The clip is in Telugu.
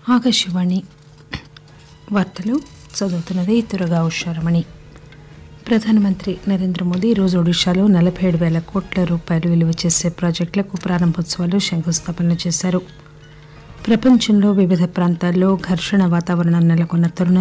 ఆకాశవాణి వార్తలు చదువుతున్నది తురగా ఉషారమణి. ప్రధానమంత్రి నరేంద్ర మోదీ ఈరోజు ఒడిశాలో 47,000 కోట్ల రూపాయలు విలువ చేసే ప్రాజెక్టులకు ప్రారంభోత్సవాలు, శంకుస్థాపనలు చేశారు. ప్రపంచంలో వివిధ ప్రాంతాల్లో ఘర్షణ వాతావరణం నెలకొన్న తరుణంలో